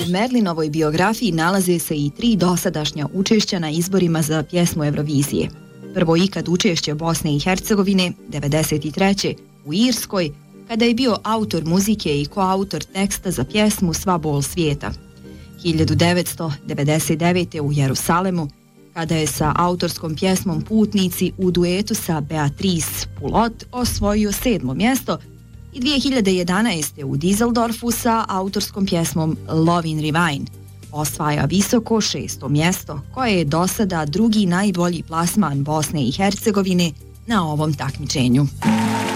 Merlinovoj biografiji nalaze se i 3 dosadašnja učešća na izborima za pjesmu Eurovizije. Prvo ikad učešće Bosne i Hercegovine, 93. u Irskoj, kada je bio autor muzike i koautor teksta za pjesmu Sva bol svijeta. 1999. u Jerusalemu, kada je sa autorskom pjesmom Putnici u duetu sa Beatrice Pulot osvojio 7. mjesto i 2011. u Düsseldorfu sa autorskom pjesmom Lovin Rivine osvaja visoko 6. mjesto, koje je do sada drugi najbolji plasman Bosne i Hercegovine na ovom takmičenju.